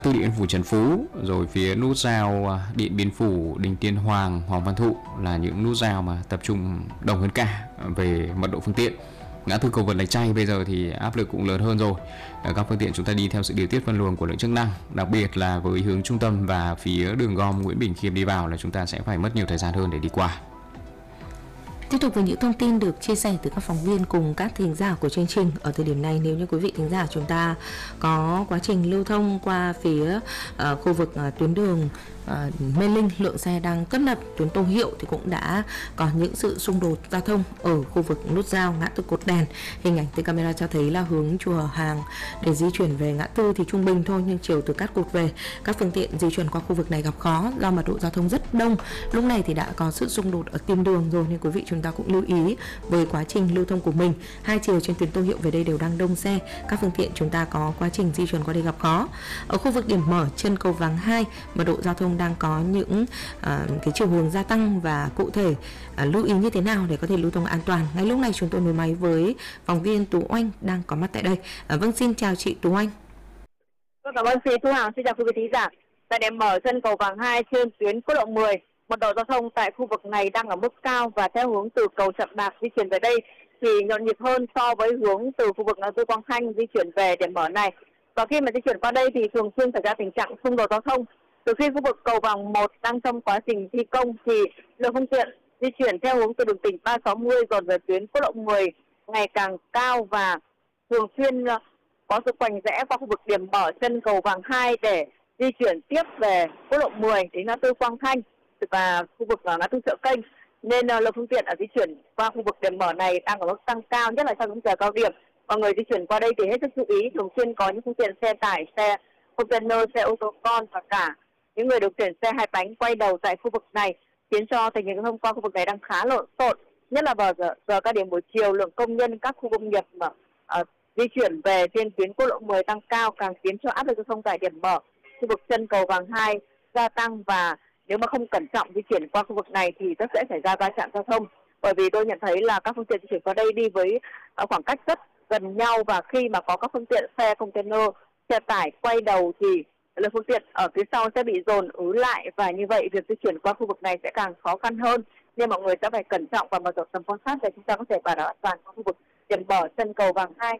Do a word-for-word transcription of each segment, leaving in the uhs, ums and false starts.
Từ Điện Biên Phủ Trần Phú, rồi phía nút giao Điện Biên Phủ, Đình Tiên Hoàng, Hoàng Văn Thụ là những nút giao mà tập trung đông hơn cả về mật độ phương tiện. Ngã tư cầu vượt Lạch Tray bây giờ thì áp lực cũng lớn hơn rồi. Các phương tiện chúng ta đi theo sự điều tiết phân luồng của lực chức năng, đặc biệt là với hướng trung tâm và phía đường gom Nguyễn Bỉnh Khiêm đi vào là chúng ta sẽ phải mất nhiều thời gian hơn để đi qua. Tiếp tục với những thông tin được chia sẻ từ các phóng viên cùng các thính giả của chương trình. Ở thời điểm này, nếu như quý vị thính giả chúng ta có quá trình lưu thông qua phía uh, khu vực uh, tuyến đường uh, Mê Linh, lượng xe đang tấp nập, tuyến Tô Hiệu thì cũng đã có những sự xung đột giao thông ở khu vực nút giao ngã tư Cột Đèn. Hình ảnh từ camera cho thấy là hướng chùa Hàng để di chuyển về ngã tư thì trung bình thôi, nhưng chiều từ Cát Cột về, các phương tiện di chuyển qua khu vực này gặp khó do mật độ giao thông rất đông. Lúc này thì đã có sự xung đột ở tim đường rồi, nên quý vị chúng ta cũng lưu ý với quá trình lưu thông của mình. Hai chiều trên tuyến Tô Hiệu về đây đều đang đông xe, các phương tiện chúng ta có quá trình di chuyển qua đây gặp khó. Ở khu vực điểm mở chân cầu Vàng hai, mật độ giao thông đang có những uh, cái chiều hướng gia tăng, và cụ thể uh, lưu ý như thế nào để có thể lưu thông an toàn. Ngay lúc này chúng tôi nối máy với phóng viên Tú Oanh đang có mặt tại đây. Uh, vâng, xin chào chị Tú Oanh. Cảm ơn chị Thu Hằng, xin chào quý vị thính giả. Tại điểm mở chân cầu Vàng hai trên tuyến quốc lộ mười, mật độ giao thông tại khu vực này đang ở mức cao, và theo hướng từ cầu Chậm Bạc di chuyển về đây thì nhộn nhịp hơn so với hướng từ khu vực ngã tư Quang Thanh di chuyển về điểm mở này. Và khi mà di chuyển qua đây thì thường xuyên xảy ra tình trạng xung đột giao thông. Từ khi khu vực cầu Vàng một đang trong quá trình thi công thì lượng phương tiện di chuyển theo hướng từ đường tỉnh ba sáu mươi dồn về tuyến quốc lộ mười ngày càng cao, và thường xuyên có sự quành rẽ qua khu vực điểm mở chân cầu Vàng hai để di chuyển tiếp về quốc lộ mười đến ngã tư Quang Thanh và khu vực ngã tư Chợ Kênh, nên lượng phương tiện ở di chuyển qua khu vực điểm mở này đang ở mức tăng cao, nhất là trong những giờ cao điểm. Mọi người di chuyển qua đây thì hết sức chú ý, thường xuyên có những phương tiện xe tải, xe container, xe ô tô con và cả những người điều khiển xe hai bánh quay đầu tại khu vực này, khiến cho tình hình giao thông qua khu vực này đang khá lộn xộn, nhất là vào giờ, giờ cao điểm buổi chiều. Lượng công nhân các khu công nghiệp mà uh, di chuyển về trên tuyến quốc lộ mười tăng cao, càng khiến cho áp lực giao thông tại điểm mở khu vực chân cầu Vàng hai gia tăng, và nếu mà không cẩn trọng di chuyển qua khu vực này thì rất dễ xảy ra va chạm giao thông. Bởi vì tôi nhận thấy là các phương tiện di chuyển qua đây đi với khoảng cách rất gần nhau, và khi mà có các phương tiện xe container, xe tải quay đầu thì lượng phương tiện ở phía sau sẽ bị dồn ứ lại, và như vậy việc di chuyển qua khu vực này sẽ càng khó khăn hơn. Nên mọi người sẽ phải cẩn trọng và mở rộng tầm quan sát để chúng ta có thể bảo đảm an toàn qua khu vực điểm mở chân cầu Vàng hai.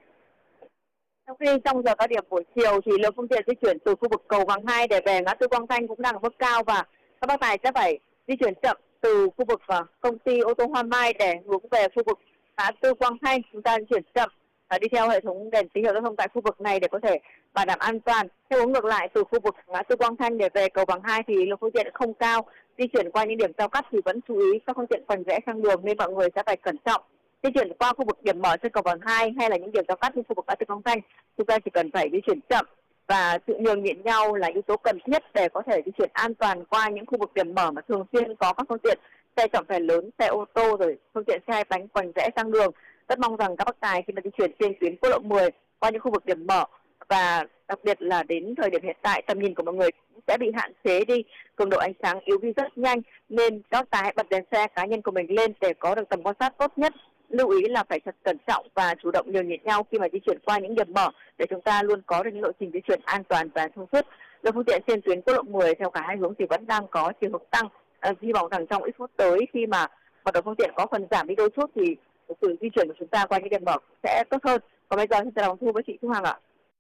Trong khi trong giờ cao điểm buổi chiều thì lượng phương tiện di chuyển từ khu vực cầu Vàng hai để về ngã tư Quang Thanh cũng đang ở mức cao, và các bác tài sẽ phải di chuyển chậm từ khu vực công ty ô tô Hoa Mai để hướng về khu vực ngã tư Quang Thanh. Chúng ta di chuyển chậm và đi theo hệ thống đèn tín hiệu giao thông tại khu vực này để có thể bảo đảm an toàn. Theo hướng ngược lại, từ khu vực ngã tư Quang Thanh để về cầu Vàng hai thì lượng phương tiện không cao, di chuyển qua những điểm giao cắt thì vẫn chú ý các phương tiện quành rẽ sang đường, nên mọi người sẽ phải cẩn trọng. Di chuyển qua khu vực điểm mở trên cầu Vàng hai hay là những điểm giao cắt trên khu vực ngã tư Quang Thanh, chúng ta chỉ cần phải di chuyển chậm, và sự nhường nhịn nhau là yếu tố cần thiết để có thể di chuyển an toàn qua những khu vực điểm mở mà thường xuyên có các phương tiện xe trọng tải lớn, xe ô tô, rồi phương tiện xe hai bánh quành rẽ sang đường. Rất mong rằng các bác tài khi mà di chuyển trên tuyến quốc lộ mười qua những khu vực điểm mở, và đặc biệt là đến thời điểm hiện tại tầm nhìn của mọi người sẽ bị hạn chế đi, cường độ ánh sáng yếu đi rất nhanh, nên các bác tài hãy bật đèn xe cá nhân của mình lên để có được tầm quan sát tốt nhất. Lưu ý là phải thật cẩn trọng và chủ động nhường nhịn nhau khi mà di chuyển qua những điểm mở để chúng ta luôn có được những lộ trình di chuyển an toàn và thông suốt. Lượng phương tiện trên tuyến quốc lộ mười theo cả hai hướng thì vẫn đang có chiều hướng tăng. À, hy vọng rằng trong ít phút tới khi mà mật độ phương tiện có phần giảm đi đôi chút thì sự di chuyển của chúng ta qua những điểm mở sẽ tốt hơn. Còn bây giờ xin chào đồng thu với chị Thu Hằng ạ.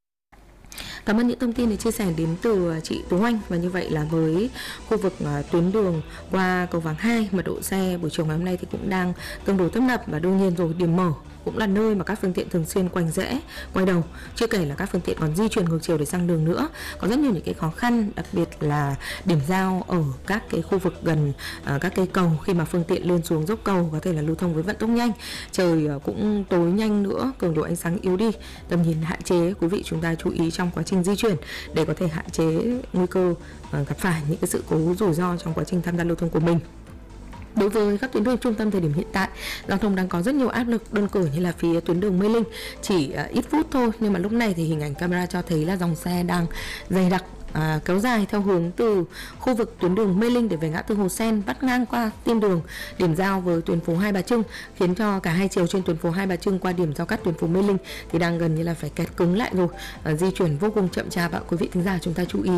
Cảm ơn những thông tin được chia sẻ đến từ chị Tú Oanh. Và như vậy là với khu vực uh, tuyến đường qua cầu Vàng hai, mật độ xe buổi chiều ngày hôm nay thì cũng đang tương đối tấp nập, và đương nhiên rồi, điểm mở cũng là nơi mà các phương tiện thường xuyên quành rẽ, quay đầu. Chưa kể là các phương tiện còn di chuyển ngược chiều để sang đường nữa. Có rất nhiều những cái khó khăn, đặc biệt là điểm giao ở các cái khu vực gần uh, các cây cầu, khi mà phương tiện lên xuống dốc cầu có thể là lưu thông với vận tốc nhanh. Trời uh, cũng tối nhanh nữa, cường độ ánh sáng yếu đi, tầm nhìn hạn chế. Quý vị chúng ta chú ý trong quá trình di chuyển để có thể hạn chế nguy cơ uh, gặp phải những cái sự cố rủi ro trong quá trình tham gia lưu thông của mình. Đối với các tuyến đường trung tâm thời điểm hiện tại, giao thông đang có rất nhiều áp lực, đơn cử như là phía tuyến đường Mê Linh chỉ uh, ít phút thôi, nhưng mà lúc này thì hình ảnh camera cho thấy là dòng xe đang dày đặc, À, kéo dài theo hướng từ khu vực tuyến đường Mê Linh để về ngã tư Hồ Sen, vắt ngang qua tim đường điểm giao với tuyến phố Hai Bà Trưng, khiến cho cả hai chiều trên tuyến phố Hai Bà Trưng qua điểm giao cắt tuyến phố Mê Linh thì đang gần như là phải kẹt cứng lại rồi, à, di chuyển vô cùng chậm chạp ạ. Quý vị thính giả chúng ta chú ý